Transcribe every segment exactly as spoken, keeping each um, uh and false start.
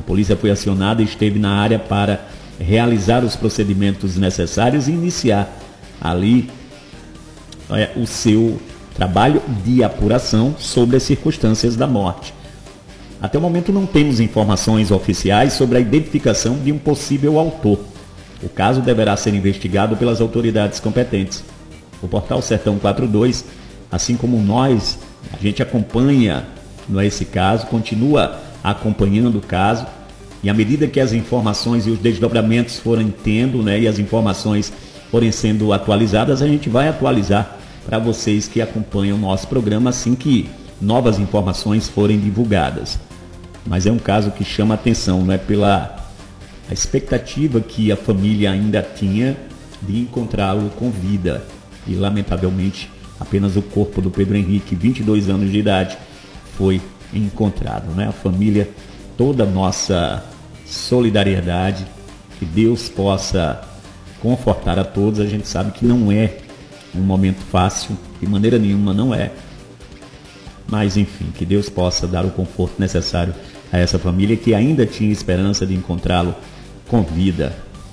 polícia foi acionada e esteve na área para realizar os procedimentos necessários e iniciar ali é, o seu trabalho de apuração sobre as circunstâncias da morte. Até o momento não temos informações oficiais sobre a identificação de um possível autor. O caso deverá ser investigado pelas autoridades competentes. O portal Sertão quarenta e dois, assim como nós, a gente acompanha não é, esse caso, continua acompanhando o caso, e à medida que as informações e os desdobramentos forem tendo, né, e as informações forem sendo atualizadas, a gente vai atualizar para vocês que acompanham o nosso programa assim que novas informações forem divulgadas. Mas é um caso que chama atenção, não é, pela a expectativa que a família ainda tinha de encontrá-lo com vida. E, lamentavelmente, apenas o corpo do Pedro Henrique, vinte e dois anos de idade, foi encontrado, né? A família, toda a nossa solidariedade, que Deus possa confortar a todos. A gente sabe que não é um momento fácil, de maneira nenhuma não é. Mas, enfim, que Deus possa dar o conforto necessário a essa família que ainda tinha esperança de encontrá-lo com vida.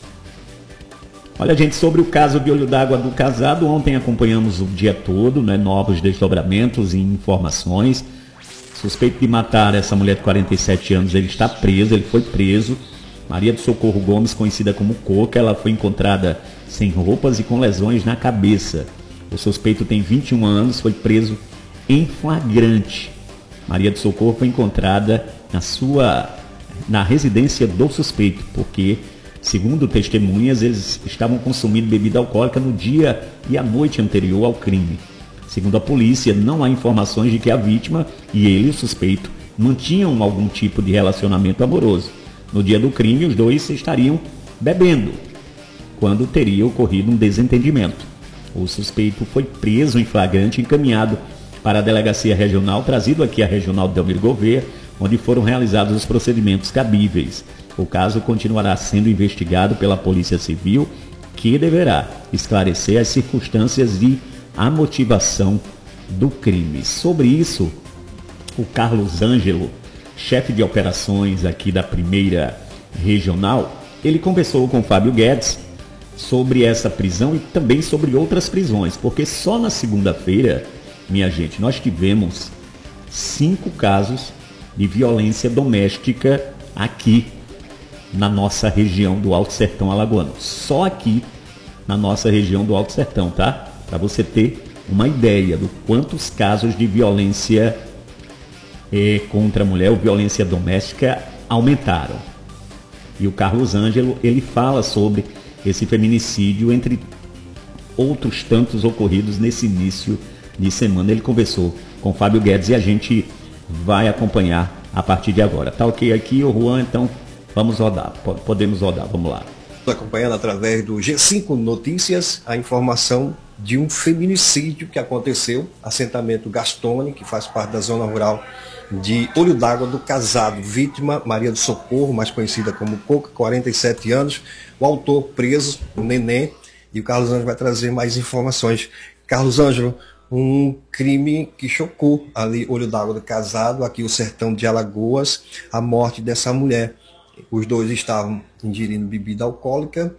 Olha, gente, sobre o caso de Olho d'Água do Casado, ontem acompanhamos o dia todo, né, novos desdobramentos e informações. Suspeito de matar essa mulher de quarenta e sete anos, ele está preso, ele foi preso. Maria do Socorro Gomes, conhecida como Coca, ela foi encontrada sem roupas e com lesões na cabeça. O suspeito tem vinte e um anos, foi preso em flagrante. Maria do Socorro foi encontrada na sua na residência do suspeito, porque, segundo testemunhas, eles estavam consumindo bebida alcoólica no dia e a noite anterior ao crime. Segundo a polícia, não há informações de que a vítima e ele, o suspeito, mantinham algum tipo de relacionamento amoroso. No dia do crime, os dois estariam bebendo, quando teria ocorrido um desentendimento. O suspeito foi preso em flagrante e encaminhado para a delegacia regional, trazido aqui à regional de Delmiro Gouveia, onde foram realizados os procedimentos cabíveis. O caso continuará sendo investigado pela Polícia Civil, que deverá esclarecer as circunstâncias e a motivação do crime. Sobre isso, o Carlos Ângelo, chefe de operações aqui da primeira regional, ele conversou com o Fábio Guedes sobre essa prisão e também sobre outras prisões, porque só na segunda-feira, minha gente, nós tivemos cinco casos de violência doméstica aqui na nossa região do Alto Sertão Alagoano. Só aqui na nossa região do Alto Sertão, tá? Para você ter uma ideia do quantos casos de violência eh, contra a mulher ou violência doméstica aumentaram. E o Carlos Ângelo, ele fala sobre esse feminicídio, entre outros tantos ocorridos nesse início de semana. Ele conversou com o Fábio Guedes e a gente vai acompanhar a partir de agora. Tá ok aqui, o Juan? Então vamos rodar. Podemos rodar, vamos lá. Acompanhando através do G cinco Notícias a informação de um feminicídio que aconteceu, assentamento Gastone, que faz parte da zona rural de Olho d'Água do Casado. Vítima Maria do Socorro, mais conhecida como Coca, quarenta e sete anos. O autor preso, o Neném, e o Carlos Ângelo vai trazer mais informações. Carlos Ângelo, um crime que chocou ali Olho d'Água do Casado, aqui o sertão de Alagoas, a morte dessa mulher. Os dois estavam ingerindo bebida alcoólica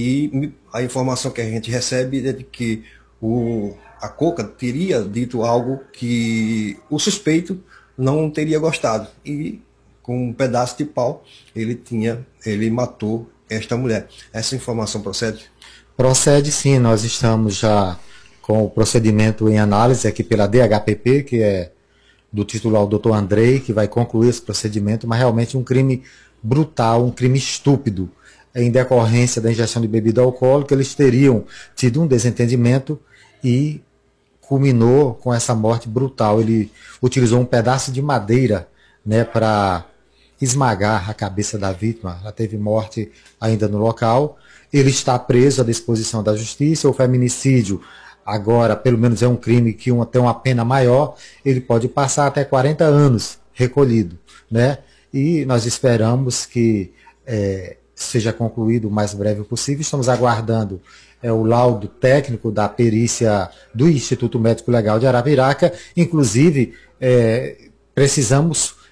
e a informação que a gente recebe é de que o, a Coca teria dito algo que o suspeito não teria gostado e com um pedaço de pau ele tinha, ele matou esta mulher. Essa informação procede? Procede sim, nós estamos já com o procedimento em análise aqui pela D H P P, que é do titular o doutor Andrei, que vai concluir esse procedimento, mas realmente um crime brutal, um crime estúpido. Em decorrência da ingestão de bebida alcoólica, eles teriam tido um desentendimento e culminou com essa morte brutal. Ele utilizou um pedaço de madeira, né, para esmagar a cabeça da vítima. Ela teve morte ainda no local. Ele está preso à disposição da justiça. O feminicídio agora, pelo menos, é um crime que uma, tem uma pena maior. Ele pode passar até quarenta anos recolhido, né? E nós esperamos que é, seja concluído o mais breve possível. Estamos aguardando é, o laudo técnico da perícia do Instituto Médico Legal de Arapiraca. Inclusive, é, precisamos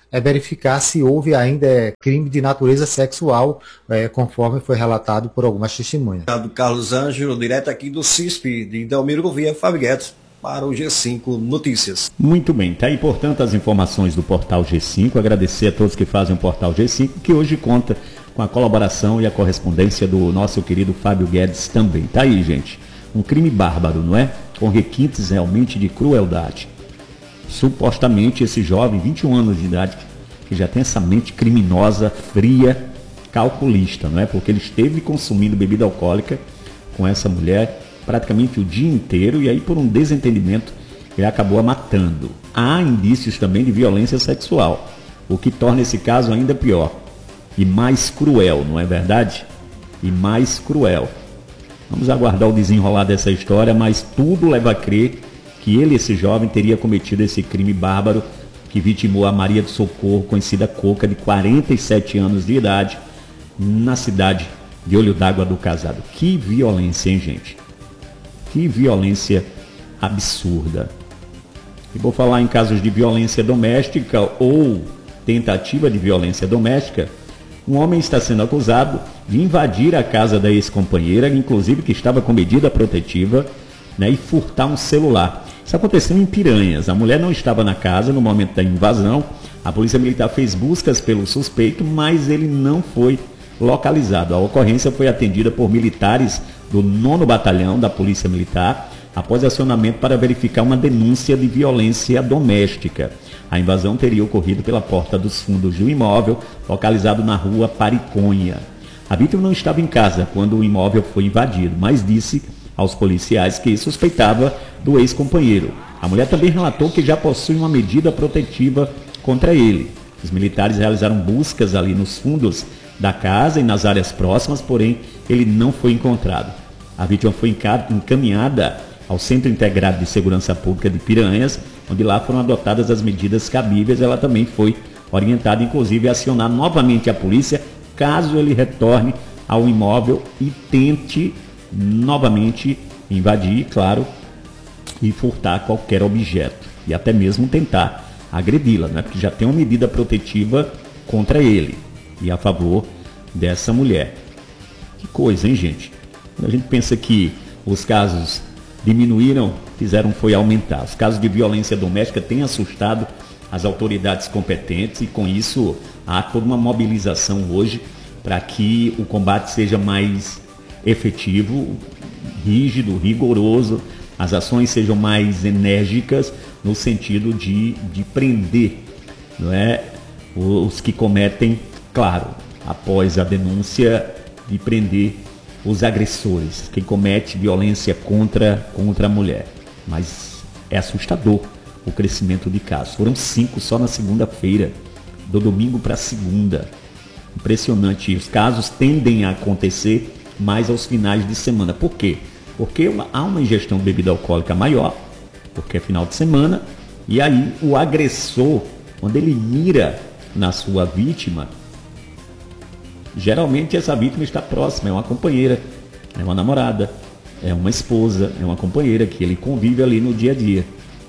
é verificar se houve ainda é, crime de natureza sexual, é, conforme foi relatado por algumas testemunhas. Carlos Ângelo, direto aqui do C I S P de Delmiro Gouveia, Fábio Guedes, para o G cinco Notícias. Muito bem, tá aí, portanto, as informações do Portal G cinco. Agradecer a todos que fazem o Portal G cinco, que hoje conta com a colaboração e a correspondência do nosso querido Fábio Guedes também. Tá aí, gente. Um crime bárbaro, não é? Com requintes realmente de crueldade. Supostamente esse jovem, vinte e um anos de idade, que já tem essa mente criminosa, fria, calculista, não é? Porque ele esteve consumindo bebida alcoólica com essa mulher praticamente o dia inteiro, e aí por um desentendimento ele acabou a matando. Há indícios também de violência sexual, o que torna esse caso ainda pior e mais cruel, não é verdade? E mais cruel. Vamos aguardar o desenrolar dessa história, mas tudo leva a crer que ele, esse jovem, teria cometido esse crime bárbaro que vitimou a Maria do Socorro, conhecida Coca, de quarenta e sete anos de idade, na cidade de Olho d'Água do Casado. Que violência, hein, gente? Que violência absurda. E vou falar em casos de violência doméstica ou tentativa de violência doméstica. Um homem está sendo acusado de invadir a casa da ex-companheira, inclusive que estava com medida protetiva, né, e furtar um celular. Isso aconteceu em Piranhas. A mulher não estava na casa no momento da invasão. A polícia militar fez buscas pelo suspeito, mas ele não foi localizado. A ocorrência foi atendida por militares do nono Batalhão da Polícia Militar, após acionamento para verificar uma denúncia de violência doméstica. A invasão teria ocorrido pela porta dos fundos do imóvel, localizado na rua Pariconha. A vítima não estava em casa quando o imóvel foi invadido, mas disse aos policiais que suspeitava do ex-companheiro. A mulher também relatou que já possui uma medida protetiva contra ele. Os militares realizaram buscas ali nos fundos da casa e nas áreas próximas, porém ele não foi encontrado. A vítima foi encaminhada ao Centro Integrado de Segurança Pública de Piranhas, onde lá foram adotadas as medidas cabíveis. Ela também foi orientada, inclusive, a acionar novamente a polícia, caso ele retorne ao imóvel e tente novamente invadir, claro, e furtar qualquer objeto, e até mesmo tentar agredi-la, né? Porque já tem uma medida protetiva contra ele e a favor dessa mulher. Que coisa, hein, gente? Quando a gente pensa que os casos diminuíram, fizeram foi aumentar. Os casos de violência doméstica têm assustado as autoridades competentes, e com isso há toda uma mobilização hoje para que o combate seja mais efetivo, rígido, rigoroso, as ações sejam mais enérgicas no sentido de, de prender, não é, os que cometem, claro, após a denúncia, de prender os agressores, quem comete violência contra, contra a mulher. Mas é assustador o crescimento de casos. Foram cinco só na segunda-feira, do domingo para segunda. Impressionante. Os casos tendem a acontecer mais aos finais de semana. Por quê? Porque uma, há uma ingestão de bebida alcoólica maior, porque é final de semana, e aí o agressor, quando ele mira na sua vítima, geralmente essa vítima está próxima, é uma companheira, é uma namorada, é uma esposa, é uma companheira que ele convive ali no dia a dia.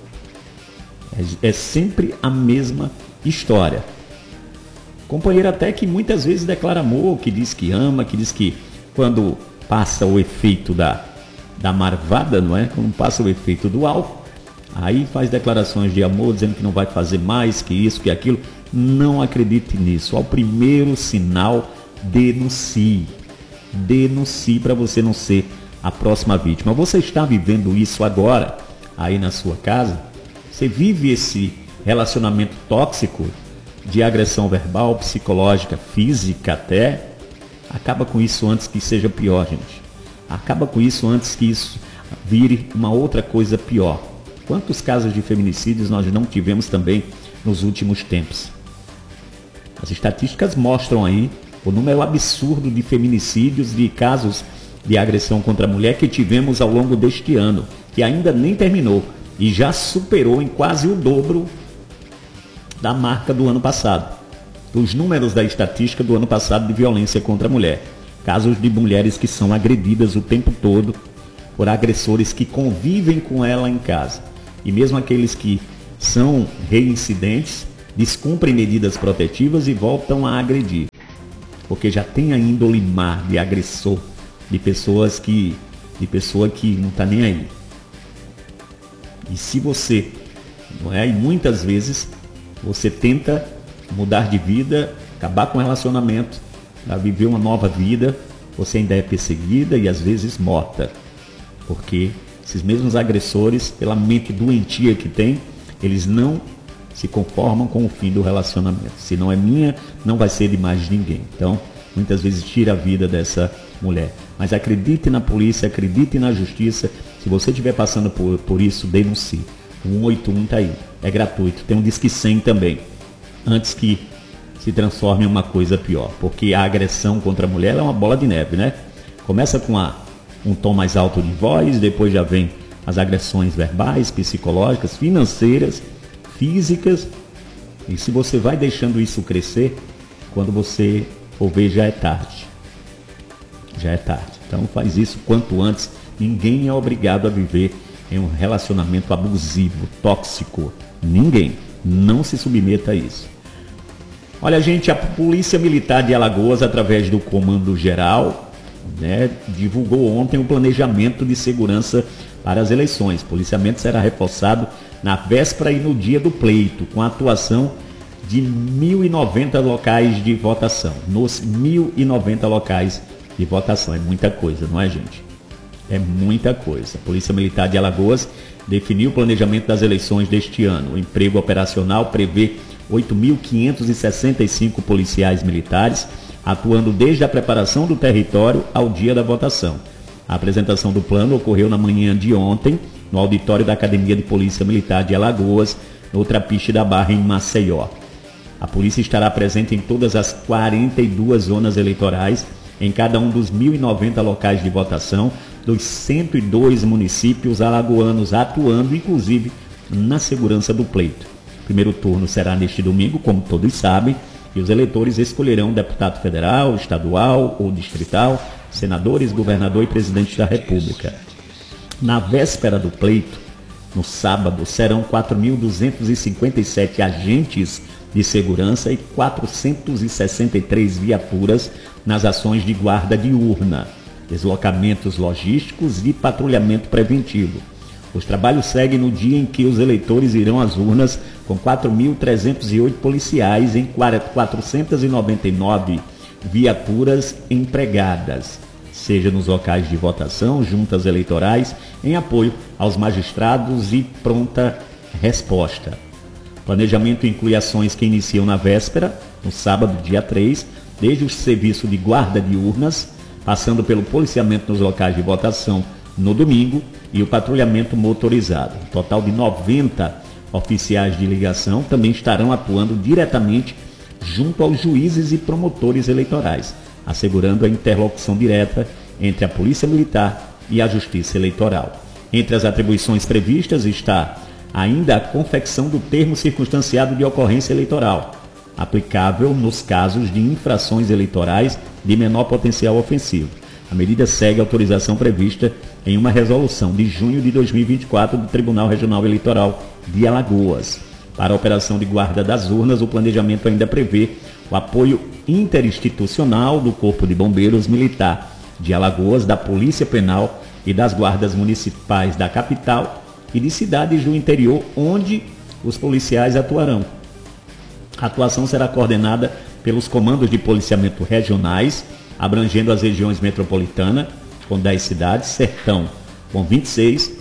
É, é sempre a mesma história. Companheira até que muitas vezes declara amor, que diz que ama, que diz que quando passa o efeito da, da marvada, não é? Quando passa o efeito do álcool, aí faz declarações de amor, dizendo que não vai fazer mais, que isso, que aquilo. Não acredite nisso. Ao primeiro sinal, denuncie. Denuncie para você não ser a próxima vítima. Você está vivendo isso agora, aí na sua casa? Você vive esse relacionamento tóxico de agressão verbal, psicológica, física até? Acaba com isso antes que seja pior, gente. Acaba com isso antes que isso vire uma outra coisa pior. Quantos casos de feminicídios nós não tivemos também nos últimos tempos? As estatísticas mostram aí o número absurdo de feminicídios, de casos de agressão contra a mulher que tivemos ao longo deste ano, que ainda nem terminou e já superou em quase o dobro da marca do ano passado. Os números da estatística do ano passado de violência contra a mulher. Casos de mulheres que são agredidas o tempo todo por agressores que convivem com ela em casa. E mesmo aqueles que são reincidentes, descumprem medidas protetivas e voltam a agredir. Porque já tem a índole má de agressor, de pessoas que, de pessoa que não está nem aí. E se você, não é? E muitas vezes você tenta mudar de vida, acabar com o relacionamento, para viver uma nova vida, você ainda é perseguida e às vezes morta. Porque esses mesmos agressores, pela mente doentia que tem, eles não se conformam com o fim do relacionamento. Se não é minha, não vai ser de mais ninguém. Então, muitas vezes tira a vida dessa mulher. Mas acredite na polícia, acredite na justiça. Se você estiver passando por, por isso, denuncie. O um oito um está aí, é gratuito. Tem um Disque cem também, antes que se transforme em uma coisa pior. Porque a agressão contra a mulher é uma bola de neve, né? Começa com a, um tom mais alto de voz, depois já vem as agressões verbais, psicológicas, financeiras, físicas. E se você vai deixando isso crescer, quando você for ver, já é tarde. Já é tarde. Então faz isso quanto antes. Ninguém é obrigado a viver em um relacionamento abusivo, tóxico. Ninguém. Não se submeta a isso. Olha, gente, a Polícia Militar de Alagoas, através do Comando Geral, né, divulgou ontem o planejamento de segurança para as eleições. O policiamento será reforçado na véspera e no dia do pleito, com a atuação de mil e noventa locais de votação. Nos mil e noventa locais de votação. É muita coisa, não é, gente? É muita coisa. A Polícia Militar de Alagoas definiu o planejamento das eleições deste ano. O emprego operacional prevê oito mil quinhentos e sessenta e cinco policiais militares, atuando desde a preparação do território ao dia da votação. A apresentação do plano ocorreu na manhã de ontem, no auditório da Academia de Polícia Militar de Alagoas, no Trapiche da Barra, em Maceió. A polícia estará presente em todas as quarenta e duas zonas eleitorais, em cada um dos mil e noventa locais de votação, dos cento e dois municípios alagoanos, atuando inclusive na segurança do pleito. O primeiro turno será neste domingo, como todos sabem, e os eleitores escolherão deputado federal, estadual ou distrital, senadores, governador e presidente da República. Na véspera do pleito, no sábado, serão quatro mil duzentos e cinquenta e sete agentes de segurança e quatrocentas e sessenta e três viaturas nas ações de guarda de urna, deslocamentos logísticos e patrulhamento preventivo. Os trabalhos seguem no dia em que os eleitores irão às urnas com quatro mil trezentos e oito policiais em quatrocentas e noventa e nove viaturas empregadas, seja nos locais de votação, juntas eleitorais, em apoio aos magistrados e pronta resposta. O planejamento inclui ações que iniciam na véspera, no sábado, dia três, desde o serviço de guarda de urnas, passando pelo policiamento nos locais de votação no domingo e o patrulhamento motorizado. Um total de noventa oficiais de ligação também estarão atuando diretamente junto aos juízes e promotores eleitorais, assegurando a interlocução direta entre a Polícia Militar e a Justiça Eleitoral. Entre as atribuições previstas está ainda a confecção do termo circunstanciado de ocorrência eleitoral, aplicável nos casos de infrações eleitorais de menor potencial ofensivo. A medida segue a autorização prevista em uma resolução de junho de dois mil e vinte e quatro do Tribunal Regional Eleitoral de Alagoas. Para a operação de guarda das urnas, o planejamento ainda prevê o apoio interinstitucional do Corpo de Bombeiros Militar de Alagoas, da Polícia Penal e das guardas municipais da capital e de cidades do interior onde os policiais atuarão. A atuação será coordenada pelos comandos de policiamento regionais, abrangendo as regiões metropolitana, com dez cidades, Sertão, com vinte e seis,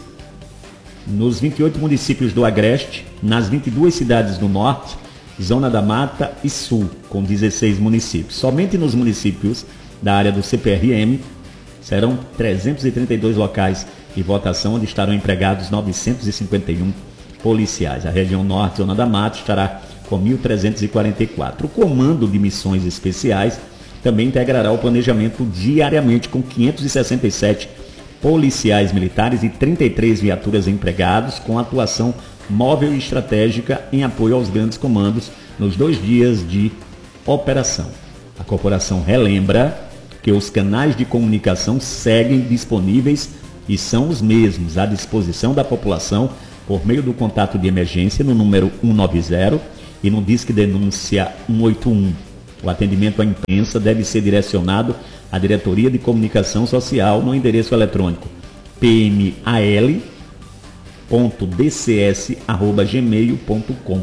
nos vinte e oito municípios do Agreste, nas vinte e duas cidades do Norte, Zona da Mata e Sul, com dezesseis municípios. Somente nos municípios da área do C P R M serão trezentos e trinta e dois locais de votação, onde estarão empregados novecentos e cinquenta e um policiais. A região Norte, Zona da Mata, estará com mil trezentos e quarenta e quatro. O Comando de Missões Especiais também integrará o planejamento diariamente com quinhentos e sessenta e sete policiais militares e trinta e três viaturas empregados, com atuação móvel e estratégica em apoio aos grandes comandos nos dois dias de operação. A corporação relembra que os canais de comunicação seguem disponíveis e são os mesmos à disposição da população por meio do contato de emergência no número cento e noventa e no Disque Denúncia cento e oitenta e um. O atendimento à imprensa deve ser direcionado à Diretoria de Comunicação Social no endereço eletrônico p m a l ponto d c s arroba gmail ponto com.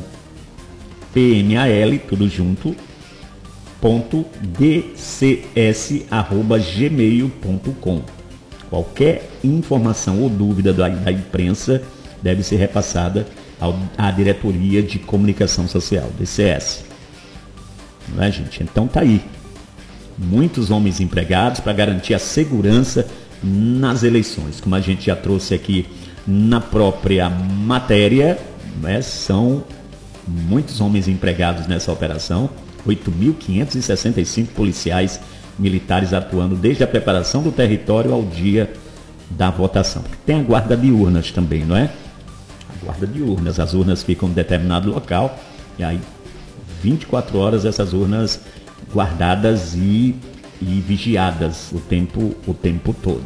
p m a l, tudo junto, ponto d c s arroba gmail ponto com. Qualquer informação ou dúvida da, da imprensa deve ser repassada ao, à Diretoria de Comunicação Social, D C S. Não é, gente? Então tá aí. Muitos homens empregados para garantir a segurança nas eleições. Como a gente já trouxe aqui na própria matéria, né, são muitos homens empregados nessa operação, oito mil quinhentos e sessenta e cinco policiais militares atuando desde a preparação do território ao dia da votação. Tem a guarda de urnas também, não é? A guarda de urnas. As urnas ficam em determinado local e aí vinte e quatro horas essas urnas guardadas e, e vigiadas o tempo, o tempo todo.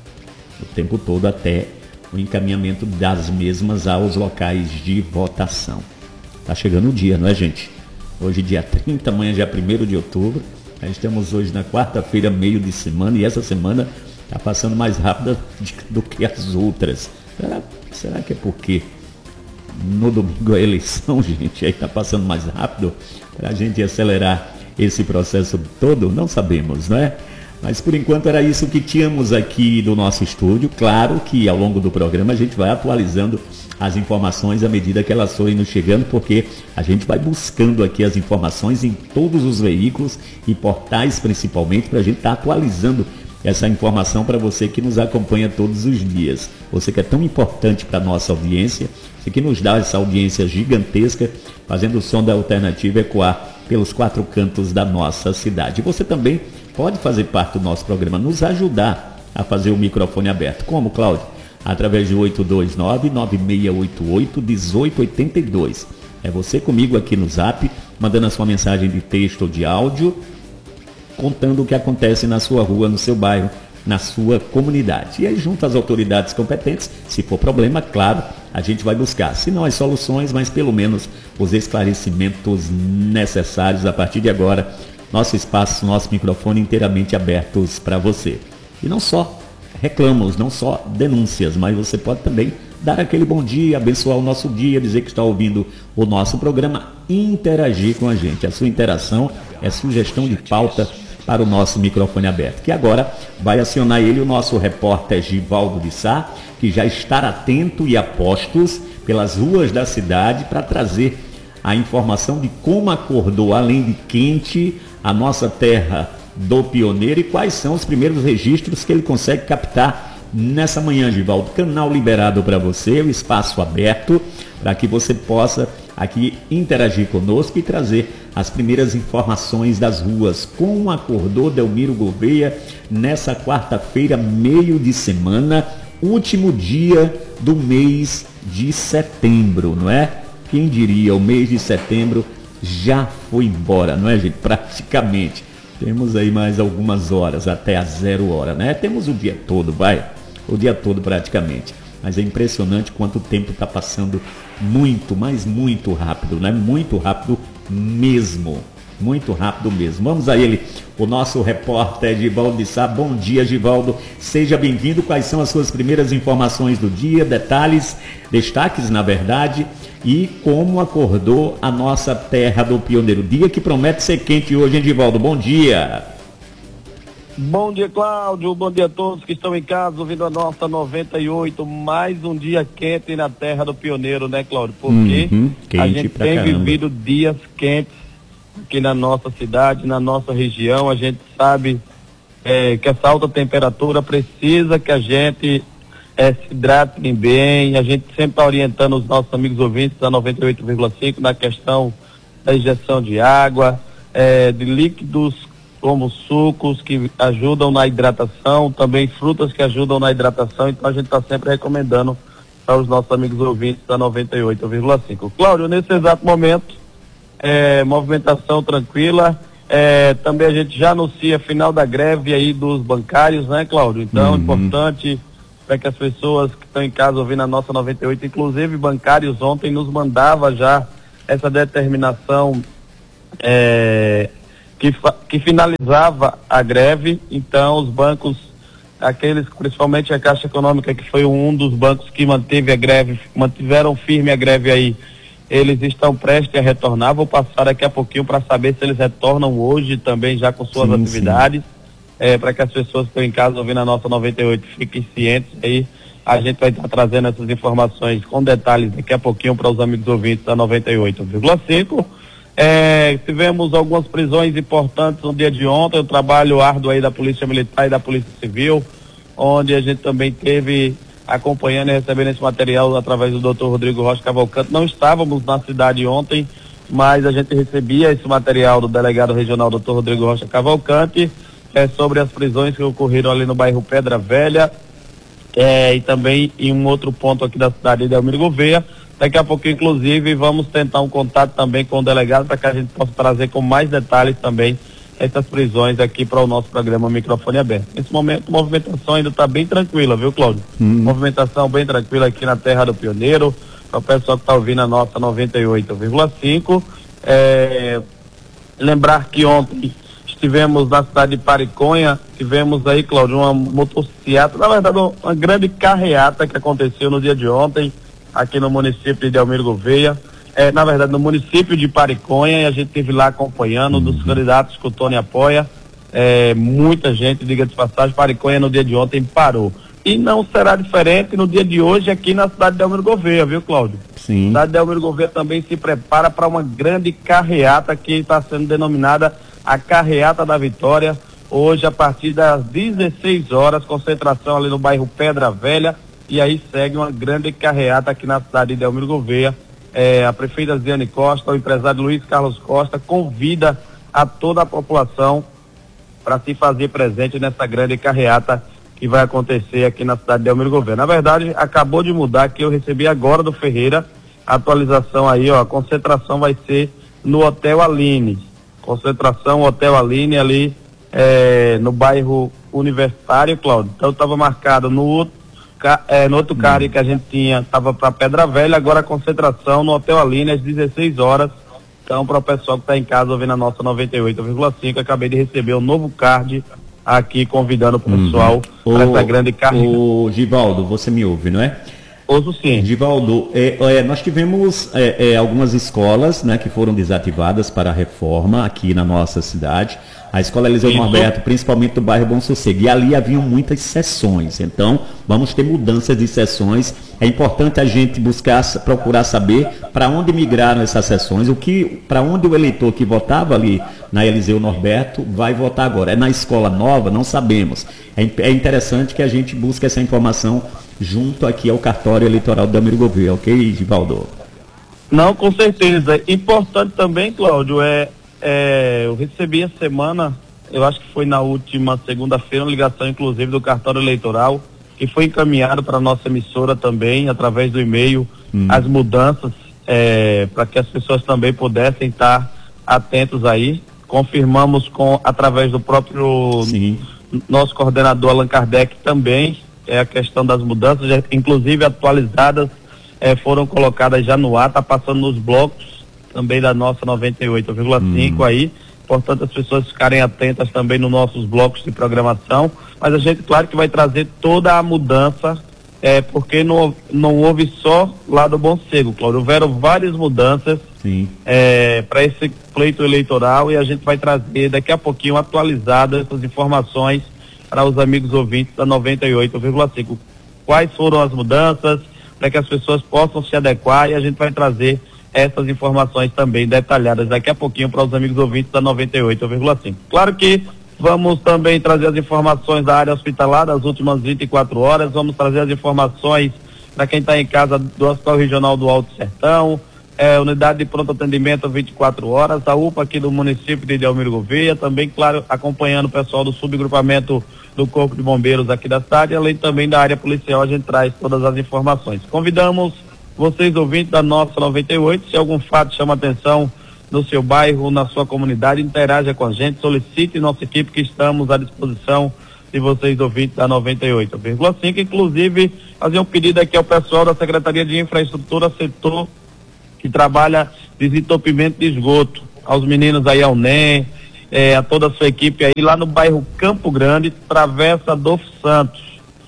O tempo todo até o encaminhamento das mesmas aos locais de votação. Tá chegando o dia, não é, gente? Hoje dia trinta, amanhã dia primeiro de outubro. Nós estamos hoje na quarta-feira, meio de semana, e essa semana está passando mais rápida do que as outras. Será, será que é porque no domingo a eleição, gente, aí está passando mais rápido para a gente acelerar esse processo todo? Não sabemos, não é? Mas por enquanto era isso que tínhamos aqui do nosso estúdio. Claro que ao longo do programa a gente vai atualizando as informações à medida que elas forem nos chegando, porque a gente vai buscando aqui as informações em todos os veículos e portais principalmente, para a gente estar tá atualizando essa informação para você que nos acompanha todos os dias. Você que é tão importante para a nossa audiência, você que nos dá essa audiência gigantesca, fazendo o som da Alternativa ecoar pelos quatro cantos da nossa cidade. E você também pode fazer parte do nosso programa, nos ajudar a fazer o microfone aberto. Como, Cláudio? Através de oito dois nove, nove seis oito oito, um oito oito dois. É você comigo aqui no Zap, mandando a sua mensagem de texto ou de áudio, contando o que acontece na sua rua, no seu bairro, na sua comunidade. E aí, junto às autoridades competentes, se for problema, claro, a gente vai buscar, se não as soluções, mas pelo menos os esclarecimentos necessários. A partir de agora, nosso espaço, nosso microfone inteiramente abertos para você. E não só reclamos, não só denúncias, mas você pode também dar aquele bom dia, abençoar o nosso dia, dizer que está ouvindo o nosso programa, interagir com a gente. A sua interação é sugestão de pauta para o nosso microfone aberto, que agora vai acionar ele, o nosso repórter Givaldo de Sá, que já está atento e a postos pelas ruas da cidade para trazer a informação de como acordou, além de quente, a nossa terra do Pioneiro e quais são os primeiros registros que ele consegue captar nessa manhã, Givaldo. Canal liberado para você, o espaço aberto para que você possa aqui interagir conosco e trazer as primeiras informações das ruas. Como acordou Delmiro Gouveia nessa quarta-feira, meio de semana, último dia do mês de setembro, não é? Quem diria, o mês de setembro já foi embora, não é, gente? Praticamente. Temos aí mais algumas horas, até a zero hora, né? Temos o dia todo, vai, o dia todo praticamente. Mas é impressionante quanto o tempo está passando muito, mas muito rápido, né? Muito rápido mesmo, muito rápido mesmo. Vamos a ele, o nosso repórter Givaldo de Sá. Bom dia, Givaldo, seja bem-vindo. Quais são as suas primeiras informações do dia, detalhes, destaques, na verdade, e como acordou a nossa terra do Pioneiro? Dia que promete ser quente hoje, hein, Givaldo? Bom dia. Bom dia, Cláudio. Bom dia a todos que estão em casa ouvindo a nossa noventa e oito. Mais um dia quente na terra do Pioneiro, né, Cláudio? Porque uhum, a gente tem caramba. vivido dias quentes aqui na nossa cidade, na nossa região. A gente sabe é, que essa alta temperatura precisa que a gente é, se hidrate bem. A gente sempre está orientando os nossos amigos ouvintes da noventa e oito vírgula cinco na questão da injeção de água, é, de líquidos como sucos que ajudam na hidratação, também frutas que ajudam na hidratação. Então a gente está sempre recomendando para os nossos amigos ouvintes da noventa e oito vírgula cinco. Cláudio, nesse exato momento, é, movimentação tranquila, é, também a gente já anuncia final da greve aí dos bancários, né, Cláudio? Então, uhum. importante para que as pessoas que estão em casa ouvindo a nossa noventa e oito, inclusive bancários, ontem nos mandava já essa determinação é, que, que finalizava a greve. Então os bancos, aqueles, principalmente a Caixa Econômica, que foi um dos bancos que manteve a greve, mantiveram firme a greve aí, eles estão prestes a retornar. Vou passar daqui a pouquinho para saber se eles retornam hoje também já com suas sim, atividades, é, para que as pessoas que estão em casa ouvindo a nossa noventa e oito fiquem cientes aí. A gente vai estar trazendo essas informações com detalhes daqui a pouquinho para os amigos ouvintes da noventa e oito vírgula cinco. É, tivemos algumas prisões importantes no dia de ontem, o trabalho árduo aí da Polícia Militar e da Polícia Civil, onde a gente também teve acompanhando e recebendo esse material através do doutor Rodrigo Rocha Cavalcante. Não estávamos na cidade ontem, mas a gente recebia esse material do delegado regional doutor Rodrigo Rocha Cavalcante, é, sobre as prisões que ocorreram ali no bairro Pedra Velha, É, e também em um outro ponto aqui da cidade de Almir Gouveia. Daqui a pouco, inclusive, vamos tentar um contato também com o delegado para que a gente possa trazer com mais detalhes também essas prisões aqui para o nosso programa Microfone Aberto. Nesse momento, a movimentação ainda está bem tranquila, viu, Cláudio? Hum. Movimentação bem tranquila aqui na Terra do Pioneiro, para o pessoal que está ouvindo a nossa noventa e oito vírgula cinco. É, lembrar que ontem estivemos na cidade de Pariconha, tivemos aí, Cláudio, uma motocicleta, na verdade uma grande carreata que aconteceu no dia de ontem, aqui no município de Almir Gouveia, é, na verdade no município de Pariconha, e a gente esteve lá acompanhando, uhum. dos candidatos que o Tony apoia, é, muita gente, diga de passagem, Pariconha no dia de ontem parou. E não será diferente no dia de hoje aqui na cidade de Almir Gouveia, viu, Cláudio? Sim. A cidade de Almir Gouveia também se prepara para uma grande carreata que está sendo denominada a Carreata da Vitória, hoje a partir das dezesseis horas, concentração ali no bairro Pedra Velha, e aí segue uma grande carreata aqui na cidade de Almir Gouveia. É, a prefeita Ziane Costa, o empresário Luiz Carlos Costa, convida a toda a população para se fazer presente nessa grande carreata que vai acontecer aqui na cidade de Almir Gouveia. Na verdade, acabou de mudar, que eu recebi agora do Ferreira, a atualização aí, ó, a concentração vai ser no Hotel Aline. Concentração Hotel Aline ali é, no bairro Universitário, Cláudio. Então estava marcado no outro, é, no outro hum. carro que a gente tinha, estava para Pedra Velha, agora a concentração no Hotel Aline às dezesseis horas. Então, para o pessoal que está em casa ouvindo a nossa noventa e oito vírgula cinco, acabei de receber um novo card aqui convidando o pessoal uhum. para essa grande carreira. Ô Givaldo, você me ouve, não é? Ouço sim. Givaldo, é, é, nós tivemos é, é, algumas escolas, né, que foram desativadas para a reforma aqui na nossa cidade. A escola Eliseu Norberto, principalmente do bairro Bom Sossego. E ali haviam muitas sessões. Então, vamos ter mudanças de sessões. É importante a gente buscar, procurar saber para onde migraram essas sessões, o que, para onde o eleitor que votava ali na Eliseu Norberto vai votar agora. É na escola nova? Não sabemos. É, é interessante que a gente busque essa informação junto aqui ao cartório eleitoral da Almir Gouveia, ok, Givaldo? Não, com certeza. Importante também, Cláudio, é, é eu recebi a semana, eu acho que foi na última segunda-feira, uma ligação inclusive do cartório eleitoral, que foi encaminhado para a nossa emissora também, através do e-mail, hum. as mudanças, é, para que as pessoas também pudessem estar atentos aí. Confirmamos com, através do próprio Sim. nosso coordenador Allan Kardec também, é a questão das mudanças, já, inclusive atualizadas, é, foram colocadas já no ar, está passando nos blocos também da nossa noventa e oito vírgula cinco hum. aí, portanto as pessoas ficarem atentas também nos nossos blocos de programação, mas a gente, claro que vai trazer toda a mudança, é, porque não, não houve só lá do Bom Sossego, Cláudio, houveram várias mudanças é, para esse pleito eleitoral, e a gente vai trazer daqui a pouquinho atualizadas essas informações para os amigos ouvintes da noventa e oito vírgula cinco. Quais foram as mudanças, para que as pessoas possam se adequar, e a gente vai trazer essas informações também detalhadas daqui a pouquinho para os amigos ouvintes da noventa e oito vírgula cinco. Claro que vamos também trazer as informações da área hospitalar das últimas vinte e quatro horas, vamos trazer as informações para quem está em casa do Hospital Regional do Alto Sertão, é, unidade de pronto atendimento vinte e quatro horas, a U P A aqui do município de Almir Gouveia, também, claro, acompanhando o pessoal do subgrupamento do Corpo de Bombeiros aqui da cidade, além também da área policial, a gente traz todas as informações. Convidamos vocês, ouvintes da nossa noventa e oito, se algum fato chama atenção no seu bairro, na sua comunidade, interaja com a gente, solicite nossa equipe, que estamos à disposição de vocês, ouvintes da noventa e oito vírgula cinco, inclusive fazer um pedido aqui ao pessoal da Secretaria de Infraestrutura, setor que trabalha desentupimento de esgoto. Aos meninos aí, ao N E M, é, a toda a sua equipe aí, lá no bairro Campo Grande, Travessa Adolfo Santos.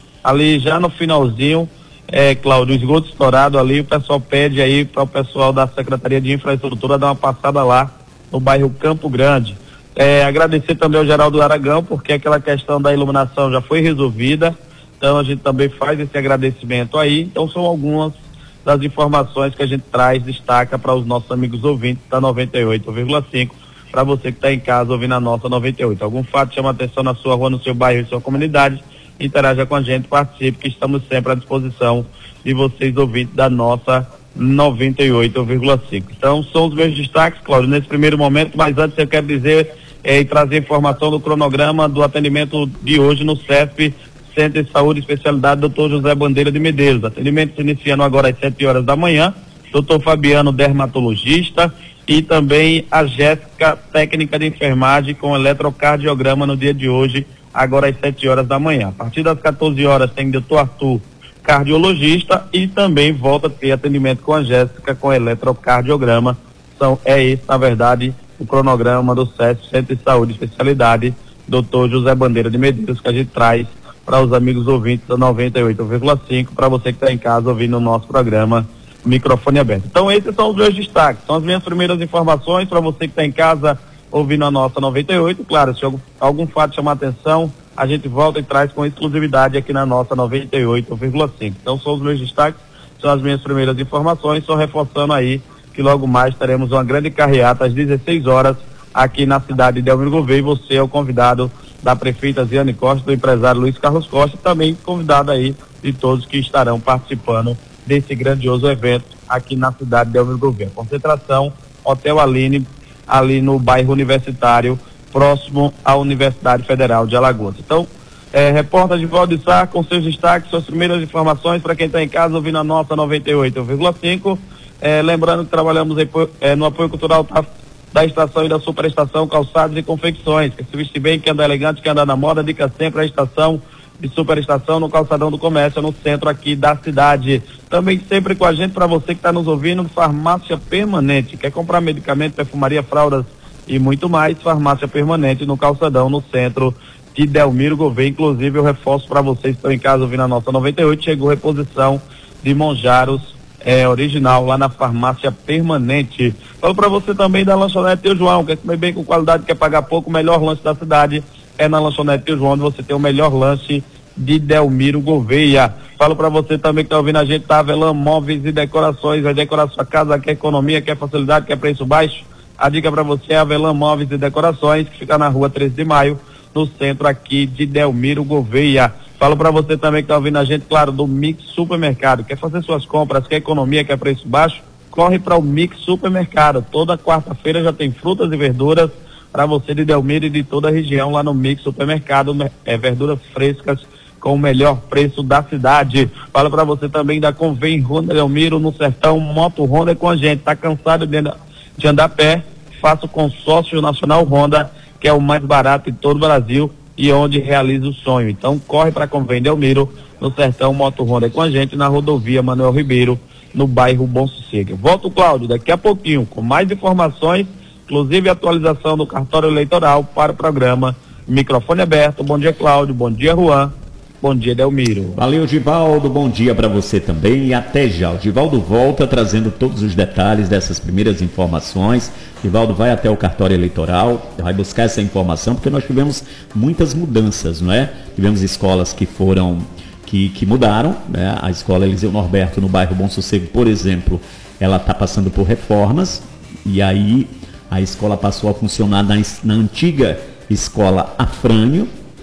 Ali já no finalzinho, é, Cláudio, o esgoto estourado ali, o pessoal pede aí para o pessoal da Secretaria de Infraestrutura dar uma passada lá no bairro Campo Grande. É, agradecer também ao Geraldo Aragão, porque aquela questão da iluminação já foi resolvida, então a gente também faz esse agradecimento aí. Então são algumas das informações que a gente traz, destaca para os nossos amigos ouvintes da noventa e oito vírgula cinco, para você que está em casa ouvindo a nossa noventa e oito. Algum fato chama atenção na sua rua, no seu bairro, em sua comunidade, interaja com a gente, participe, que estamos sempre à disposição de vocês ouvintes da nossa noventa e oito vírgula cinco. Então são os meus destaques, Cláudio, nesse primeiro momento, mas antes eu quero dizer é, e trazer informação do cronograma do atendimento de hoje no C E S P, Centro de Saúde e Especialidade doutor José Bandeira de Medeiros. Atendimento se iniciando agora às sete horas da manhã, doutor Fabiano, dermatologista, e também a Jéssica, técnica de enfermagem com eletrocardiograma no dia de hoje, agora às sete horas da manhã. A partir das quatorze horas tem doutor Arthur, cardiologista, e também volta a ter atendimento com a Jéssica com eletrocardiograma. Então, é esse, na verdade, o cronograma do C E S, Centro de Saúde e Especialidade, doutor José Bandeira de Medeiros, que a gente traz para os amigos ouvintes da noventa e oito vírgula cinco, para você que está em casa ouvindo o nosso programa Microfone Aberto. Então, esses são os meus destaques, são as minhas primeiras informações para você que está em casa ouvindo a nossa noventa e oito. Claro, se algum, algum fato chamar atenção, a gente volta e traz com exclusividade aqui na nossa noventa e oito vírgula cinco. Então, são os meus destaques, são as minhas primeiras informações, só reforçando aí que logo mais teremos uma grande carreata às dezesseis horas aqui na cidade de Delmiro Gouveia, e você é o convidado da prefeita Ziane Costa, do empresário Luiz Carlos Costa, e também convidado aí de todos que estarão participando desse grandioso evento aqui na cidade de Delmiro Gouveia. Concentração, Hotel Aline, ali no bairro Universitário, próximo à Universidade Federal de Alagoas. Então, é, repórter de Valdir Sá com seus destaques, suas primeiras informações para quem está em casa ouvindo a nossa noventa e oito vírgula cinco. É, lembrando que trabalhamos aí, é, no apoio cultural tá, da estação e da superestação Calçados e Confecções. Que se vestir bem, que anda elegante, que anda na moda, dica sempre a estação de superestação no Calçadão do Comércio, no centro aqui da cidade. Também sempre com a gente, para você que está nos ouvindo, Farmácia Permanente. Quer comprar medicamento, perfumaria, fraldas e muito mais? Farmácia Permanente no Calçadão, no centro de Delmiro Gouveia. Inclusive, eu reforço para vocês que estão em casa ouvindo a nossa noventa e oito, chegou reposição de Monjaros é, original lá na Farmácia Permanente. Falo para você também da Lanchonete Teu João, quer comer bem com qualidade, quer pagar pouco, o melhor lanche da cidade é na Lanchonete Teu João, onde você tem o melhor lanche de Delmiro Gouveia. Falo para você também que está ouvindo a gente, tá Avelã Móveis e Decorações, vai decorar sua casa, quer economia, quer facilidade, quer preço baixo. A dica para você é Avelã Móveis e Decorações, que fica na rua treze de maio, no centro aqui de Delmiro Gouveia. Falo para você também que está ouvindo a gente, claro, do Mix Supermercado. Quer fazer suas compras, quer economia, quer preço baixo? Corre para o Mix Supermercado. Toda quarta-feira já tem frutas e verduras para você de Delmiro e de toda a região lá no Mix Supermercado. É, verduras frescas com o melhor preço da cidade. Falo para você também da Convém Honda Delmiro, no Sertão. Moto Honda é com a gente. Tá cansado de andar, de andar a pé? Faça o consórcio nacional Honda, que é o mais barato em todo o Brasil e onde realiza o sonho. Então corre para Convém Delmiro, no Sertão. Moto Honda é com a gente, na rodovia Manuel Ribeiro, no bairro Bom Sossego. Volto, Cláudio, daqui a pouquinho com mais informações, inclusive atualização do cartório eleitoral para o programa Microfone Aberto. Bom dia, Cláudio. Bom dia, Juan. Bom dia, Delmiro. Valeu, Givaldo. Bom dia para você também e até já. O Givaldo volta trazendo todos os detalhes dessas primeiras informações. Givaldo vai até o cartório eleitoral, vai buscar essa informação, porque nós tivemos muitas mudanças, não é? Tivemos escolas que foram, que, que mudaram, né? A escola Eliseu Norberto, no bairro Bom Sossego, por exemplo, ela está passando por reformas, e aí a escola passou a funcionar na, na antiga escola Afrânio.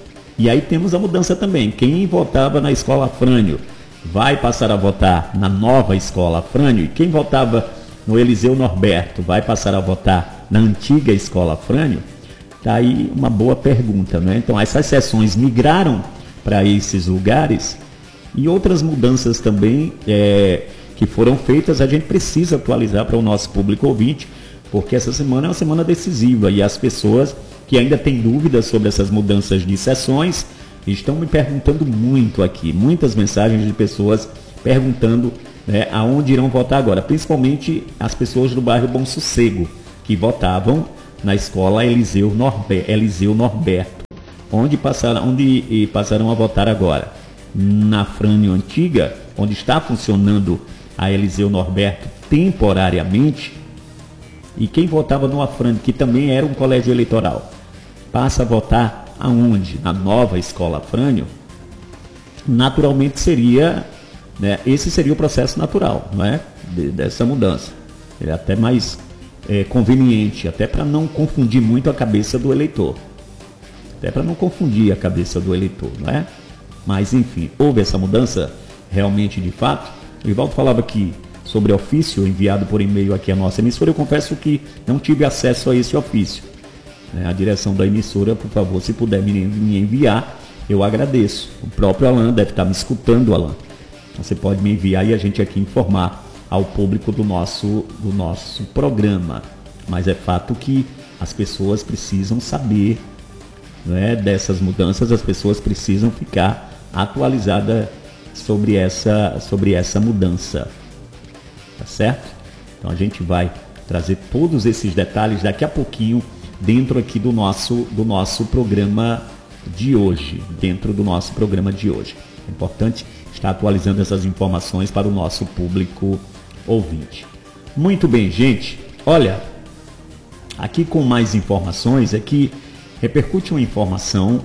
E aí temos a mudança também. Quem votava na escola Afrânio vai passar a votar na nova escola Afrânio. E quem votava no Eliseu Norberto vai passar a votar na antiga escola Afrânio. Está aí uma boa pergunta, né? Então essas seções migraram para esses lugares. E outras mudanças também é, que foram feitas, a gente precisa atualizar para o nosso público ouvinte, porque essa semana é uma semana decisiva e as pessoas que ainda têm dúvidas sobre essas mudanças de sessões estão me perguntando muito aqui, muitas mensagens de pessoas perguntando né, aonde irão votar agora, principalmente as pessoas do bairro Bom Sossego, que votavam na escola Eliseu, Norbe, Eliseu Norberto, onde passaram, onde passarão a votar agora. Na Frânio Antiga, onde está funcionando a Eliseu Norberto temporariamente, e quem votava no Afrânio, que também era um colégio eleitoral, passa a votar aonde? Na nova escola Afrânio, naturalmente seria, né, esse seria o processo natural, não é? De, dessa mudança. Ele é até mais é, conveniente, até para não confundir muito a cabeça do eleitor. Até para não confundir a cabeça do eleitor, não é? Mas, enfim, houve essa mudança realmente de fato. O Ivaldo falava aqui sobre ofício enviado por e-mail aqui à nossa emissora. Eu confesso que não tive acesso a esse ofício. A direção da emissora, por favor, se puder me enviar, eu agradeço. O próprio Alan deve estar me escutando, Alan. Você pode me enviar e a gente aqui informar ao público do nosso, do nosso programa. Mas é fato que as pessoas precisam saber, né, dessas mudanças, as pessoas precisam ficar atualizadas sobre essa, sobre essa mudança. Tá certo? Então a gente vai trazer todos esses detalhes daqui a pouquinho dentro aqui do nosso, do nosso programa de hoje. Dentro do nosso programa de hoje. É importante estar atualizando essas informações para o nosso público ouvinte. Muito bem, gente. Olha, aqui com mais informações, aqui repercute uma informação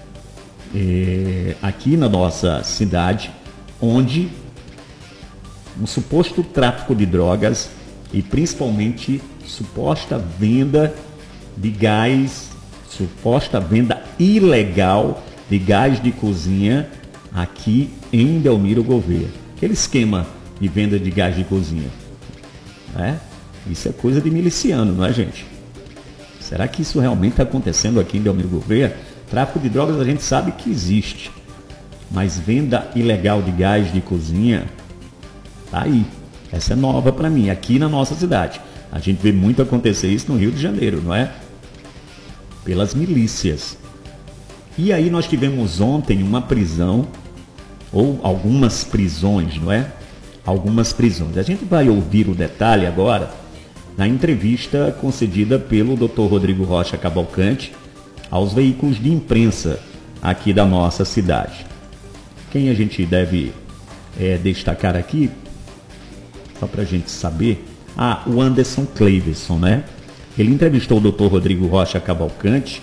é, aqui na nossa cidade, onde um suposto tráfico de drogas e principalmente suposta venda de gás, suposta venda ilegal de gás de cozinha aqui em Delmiro Gouveia. Aquele esquema de venda de gás de cozinha, né? Isso é coisa de miliciano, não é, gente? Será que isso realmente está acontecendo aqui em Delmiro Gouveia? Tráfico de drogas a gente sabe que existe, mas venda ilegal de gás de cozinha, tá aí. Essa é nova para mim, aqui na nossa cidade. A gente vê muito acontecer isso no Rio de Janeiro, não é? Pelas milícias. E aí nós tivemos ontem uma prisão, ou algumas prisões, não é? Algumas prisões. A gente vai ouvir o detalhe agora na entrevista concedida pelo doutor Rodrigo Rocha Cavalcante aos veículos de imprensa aqui da nossa cidade. Quem a gente deve é, destacar aqui, só para a gente saber, ah, o Anderson Cleverson, né? Ele entrevistou o doutor Rodrigo Rocha Cavalcante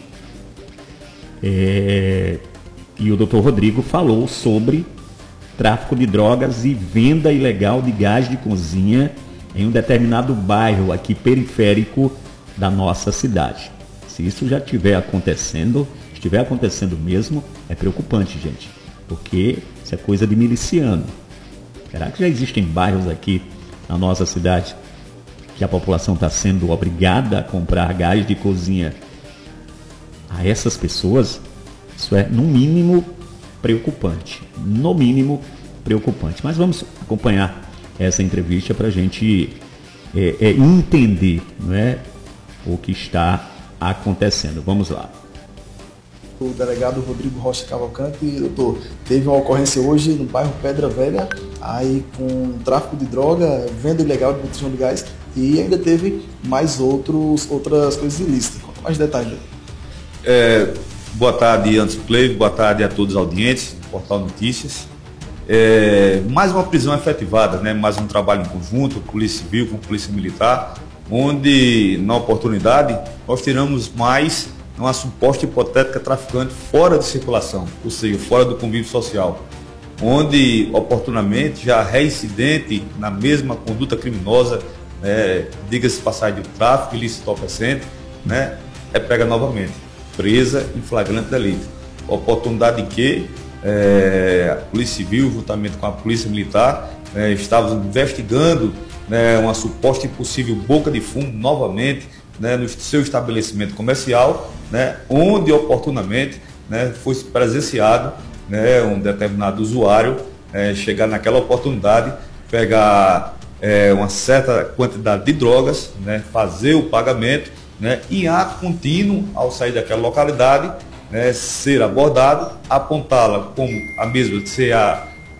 é, e o doutor Rodrigo falou sobre tráfico de drogas e venda ilegal de gás de cozinha em um determinado bairro aqui periférico da nossa cidade. Se isso já estiver acontecendo, estiver acontecendo mesmo, é preocupante, gente, porque isso é coisa de miliciano. Será que já existem bairros aqui na nossa cidade que a população está sendo obrigada a comprar gás de cozinha a essas pessoas? Isso é, no mínimo, preocupante. No mínimo, preocupante. Mas vamos acompanhar essa entrevista para a gente é, é, entender, não é, o que está acontecendo. Vamos lá. O delegado Rodrigo Rocha Cavalcante, doutor, teve uma ocorrência hoje no bairro Pedra Velha, aí com tráfico de droga, venda ilegal de botijão de gás, e ainda teve mais outros, outras coisas ilícitas. Conta mais detalhes. É, boa tarde, Anderson Cleide, boa tarde a todos os audientes do Portal Notícias. É, mais uma prisão efetivada, né? Mais um trabalho em conjunto, Polícia Civil com Polícia Militar, onde, na oportunidade, nós tiramos mais uma suposta hipotética traficante fora de circulação, ou seja, fora do convívio social, onde, oportunamente, já reincidente na mesma conduta criminosa, né, diga-se passagem de tráfico ilícito entorpecente, né, é pega novamente, presa em flagrante delito. Oportunidade em que é, a Polícia Civil, juntamente com a Polícia Militar, é, estávamos investigando, né, uma suposta e possível boca de fumo novamente, né, no seu estabelecimento comercial, né, onde oportunamente, né, foi presenciado, né, um determinado usuário é, chegar naquela oportunidade, pegar é, uma certa quantidade de drogas, né, fazer o pagamento, né, e a contínuo, ao sair daquela localidade, né, ser abordado, apontá-la como a mesma ser a,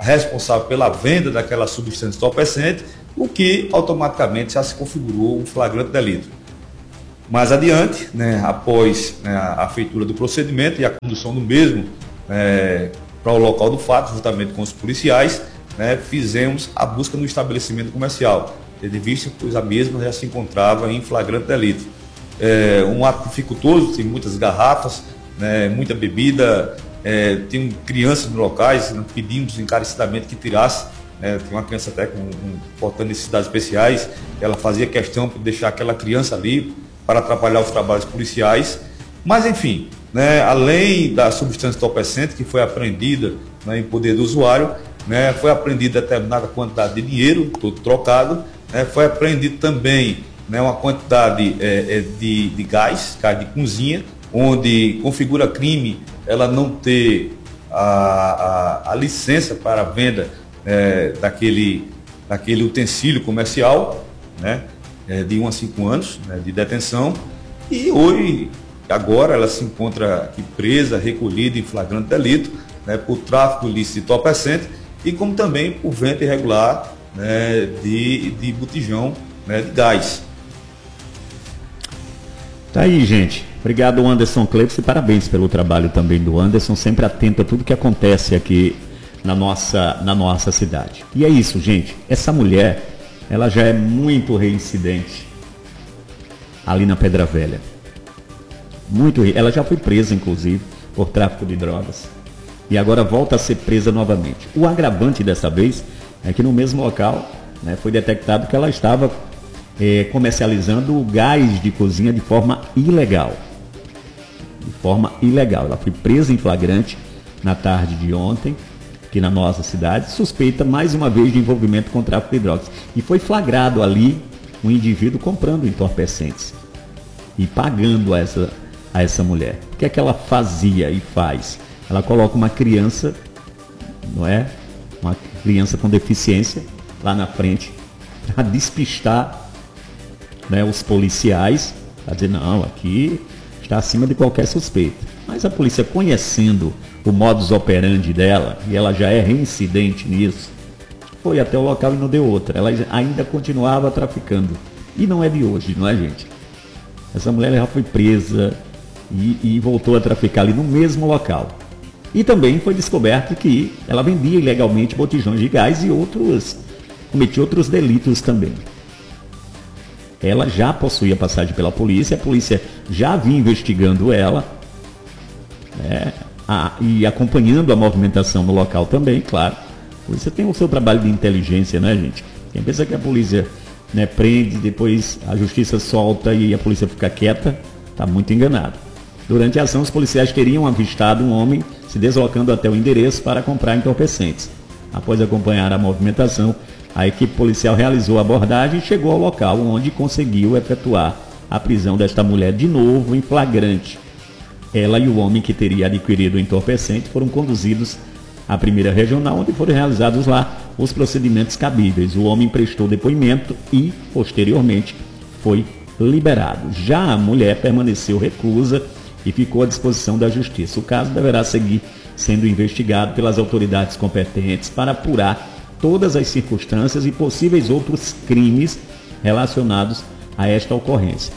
responsável pela venda daquela substância entorpecente, o que automaticamente já se configurou um flagrante delito. Mais adiante, né, após né, a feitura do procedimento e a condução do mesmo é, para o local do fato, juntamente com os policiais, né, fizemos a busca no estabelecimento comercial, tendo vista pois a mesma já se encontrava em flagrante delito. É, um ato dificultoso, tem muitas garrafas, né, muita bebida, é, tem crianças nos locais, né, pedimos encarecidamente que tirasse. É, tem uma criança até com, com portando necessidades especiais, ela fazia questão de deixar aquela criança ali para atrapalhar os trabalhos policiais. Mas enfim, né, além da substância entorpecente que foi apreendida, né, em poder do usuário, né, foi apreendida determinada quantidade de dinheiro, todo trocado, né, foi apreendido também, né, uma quantidade é, de, de gás, gás de cozinha, onde configura crime ela não ter a, a, a licença para a venda É, daquele, daquele utensílio comercial, né, é, de um a cinco anos né, de detenção, e hoje, agora ela se encontra aqui presa, recolhida em flagrante delito, né, por tráfico ilícito de entorpecente e como também por venda irregular né, de, de botijão né, de gás. Tá aí, gente. Obrigado, Anderson Cleves, e parabéns pelo trabalho também do Anderson, sempre atento a tudo que acontece aqui na nossa, na nossa cidade. E é isso, gente. Essa mulher, ela já é muito reincidente ali na Pedra Velha. Muito, ela já foi presa, inclusive, por tráfico de drogas. E agora volta a ser presa novamente. O agravante dessa vez é que no mesmo local né, foi detectado que ela estava é, comercializando gás de cozinha de forma ilegal. De forma ilegal. Ela foi presa em flagrante na tarde de ontem, aqui na nossa cidade, suspeita mais uma vez de envolvimento com tráfico de drogas. E foi flagrado ali um indivíduo comprando entorpecentes e pagando a essa, a essa mulher. O que é que ela fazia e faz? Ela coloca uma criança, não é? Uma criança com deficiência lá na frente para despistar né, os policiais, para dizer, não, aqui está acima de qualquer suspeita. Mas a polícia, conhecendo o modus operandi dela, e ela já é reincidente nisso, foi até o local e não deu outra. Ela ainda continuava traficando. E não é de hoje, não é, gente? Essa mulher já foi presa e, e voltou a traficar ali no mesmo local. E também foi descoberto que ela vendia ilegalmente botijões de gás e outros, cometia outros delitos também. Ela já possuía passagem pela polícia, a polícia já vinha investigando ela, né, a, e acompanhando a movimentação no local também, claro. A polícia tem o seu trabalho de inteligência, né, gente? Quem pensa que a polícia né, prende, depois a justiça solta e a polícia fica quieta, está muito enganado. Durante a ação, os policiais teriam avistado um homem se deslocando até o endereço para comprar entorpecentes. Após acompanhar a movimentação, a equipe policial realizou a abordagem e chegou ao local onde conseguiu efetuar a prisão desta mulher de novo em flagrante. Ela e o homem que teria adquirido o entorpecente foram conduzidos à primeira regional, onde foram realizados lá os procedimentos cabíveis. O homem prestou depoimento e, posteriormente, foi liberado. Já a mulher permaneceu reclusa e ficou à disposição da justiça. O caso deverá seguir sendo investigado pelas autoridades competentes para apurar todas as circunstâncias e possíveis outros crimes relacionados a esta ocorrência.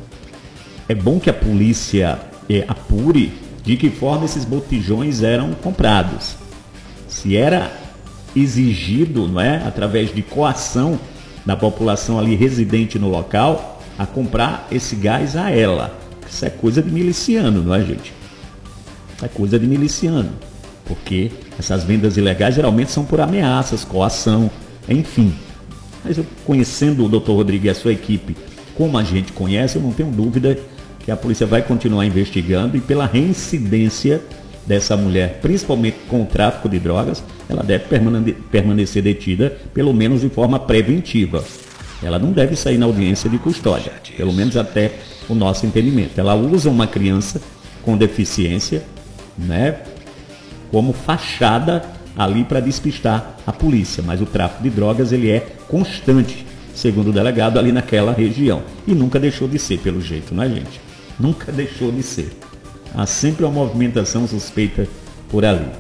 É bom que a polícia é, apure de que forma esses botijões eram comprados. Se era exigido, não é, através de coação da população ali residente no local, a comprar esse gás a ela. Isso é coisa de miliciano, não é, gente? Isso é coisa de miliciano. Porque essas vendas ilegais geralmente são por ameaças, coação, enfim. Mas eu, conhecendo o doutor Rodrigo e a sua equipe, como a gente conhece, eu não tenho dúvida que a polícia vai continuar investigando e pela reincidência dessa mulher, principalmente com o tráfico de drogas, ela deve permanecer detida, pelo menos de forma preventiva. Ela não deve sair na audiência de custódia, pelo menos até o nosso entendimento. Ela usa uma criança com deficiência, né, como fachada ali para despistar a polícia, mas o tráfico de drogas ele é constante, segundo o delegado, ali naquela região. E nunca deixou de ser, pelo jeito, não é, gente? Nunca deixou de ser. Há sempre uma movimentação suspeita por ali.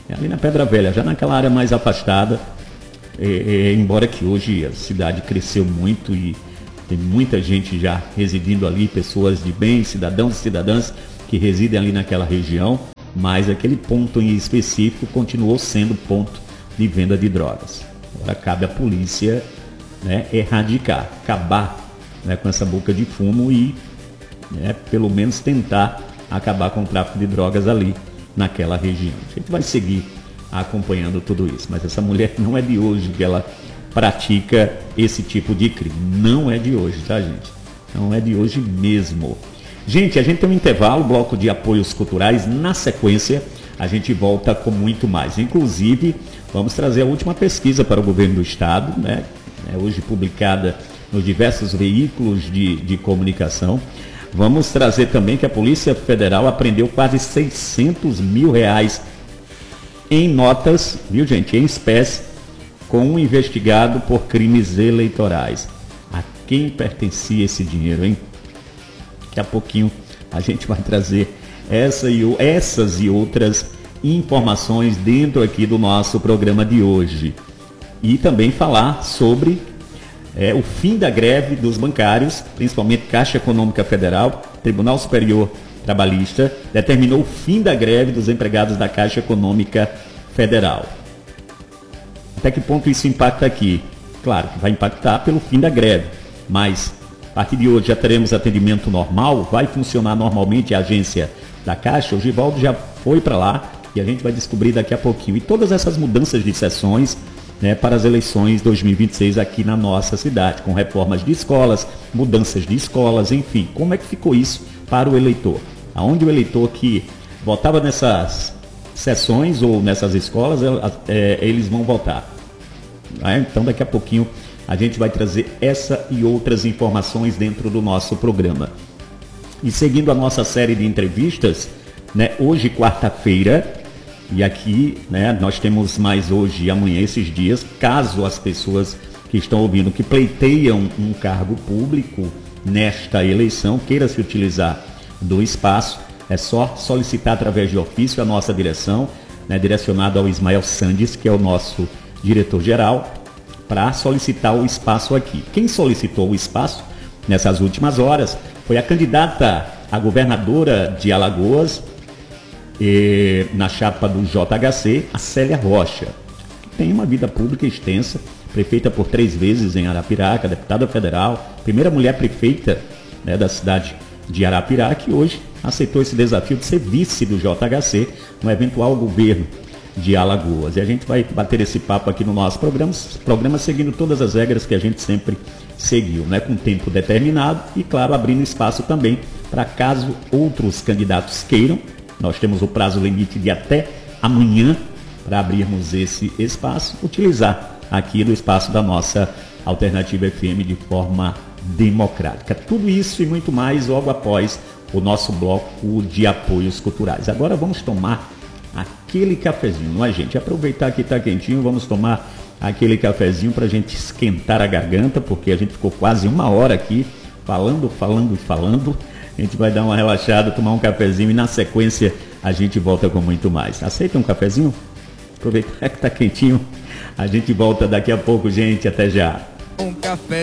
É ali na Pedra Velha, já naquela área mais afastada, é, é, embora que hoje a cidade cresceu muito e tem muita gente já residindo ali, pessoas de bem, cidadãos e cidadãs que residem ali naquela região, mas aquele ponto em específico continuou sendo ponto de venda de drogas. Agora cabe à polícia, né, erradicar, acabar, né, com essa boca de fumo e, né, pelo menos tentar acabar com o tráfico de drogas ali naquela região. A gente vai seguir acompanhando tudo isso, mas essa mulher não é de hoje que ela pratica esse tipo de crime. Não é de hoje, tá, gente? Não é de hoje mesmo. Gente, a gente tem um intervalo, bloco de apoios culturais. Na sequência, a gente volta com muito mais. Inclusive, vamos trazer a última pesquisa para o governo do estado, né? É hoje publicada nos diversos veículos de, de comunicação. Vamos trazer também que a Polícia Federal apreendeu quase seiscentos mil reais em notas, viu, gente, em espécie, com um investigado por crimes eleitorais. A quem pertencia esse dinheiro, hein? Daqui a pouquinho a gente vai trazer essa e, essas e outras informações dentro aqui do nosso programa de hoje. E também falar sobre é, o fim da greve dos bancários, principalmente Caixa Econômica Federal. Tribunal Superior Trabalhista determinou o fim da greve dos empregados da Caixa Econômica Federal. Até que ponto isso impacta aqui? Claro que vai impactar pelo fim da greve, mas a partir de hoje já teremos atendimento normal, vai funcionar normalmente a agência da Caixa. O Givaldo já foi para lá e a gente vai descobrir daqui a pouquinho. E todas essas mudanças de sessões, né, para as eleições dois mil e vinte e seis aqui na nossa cidade, com reformas de escolas, mudanças de escolas, enfim. Como é que ficou isso para o eleitor? Aonde o eleitor que votava nessas sessões ou nessas escolas, é, eles vão votar. Então daqui a pouquinho a gente vai trazer essa e outras informações dentro do nosso programa. E seguindo a nossa série de entrevistas, né, hoje quarta-feira, e aqui, né, nós temos mais hoje e amanhã esses dias, caso as pessoas que estão ouvindo que pleiteiam um cargo público nesta eleição, queira se utilizar do espaço, é só solicitar através de ofício a nossa direção, né, direcionado ao Ismael Sandes, que é o nosso diretor-geral, para solicitar o espaço aqui. Quem solicitou o espaço nessas últimas horas foi a candidata a governadora de Alagoas, e, na chapa do J H C, a Célia Rocha, que tem uma vida pública extensa, prefeita por três vezes em Arapiraca, deputada federal, primeira mulher prefeita, né, da cidade de Arapiraca, que hoje aceitou esse desafio de ser vice do J H C no eventual governo de Alagoas. E a gente vai bater esse papo aqui no nosso programa, programa seguindo todas as regras que a gente sempre seguiu, né, com tempo determinado e, claro, abrindo espaço também para caso outros candidatos queiram. Nós temos o prazo limite de até amanhã para abrirmos esse espaço, utilizar aqui do espaço da nossa Alternativa F M de forma democrática. Tudo isso e muito mais logo após o nosso bloco de apoios culturais. Agora vamos tomar aquele cafezinho, não é, gente? Aproveitar que está quentinho, vamos tomar aquele cafezinho para a gente esquentar a garganta, porque a gente ficou quase uma hora aqui falando, falando, falando. A gente vai dar uma relaxada, tomar um cafezinho e na sequência a gente volta com muito mais. Aceita um cafezinho? Aproveitar que está quentinho. A gente volta daqui a pouco, gente. Até já. Um café.